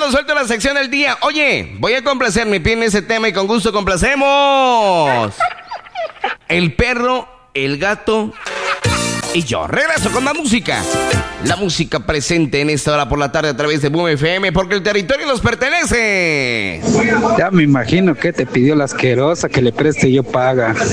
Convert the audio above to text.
regresando, suelto la sección del día. Oye, voy a complacer mi pie en ese tema y con gusto complacemos. El perro, el gato y yo. Regreso con más música. La música presente en esta hora por la tarde a través de Boom FM, porque el territorio nos pertenece. Ya me imagino que te pidió la asquerosa que le preste y yo paga.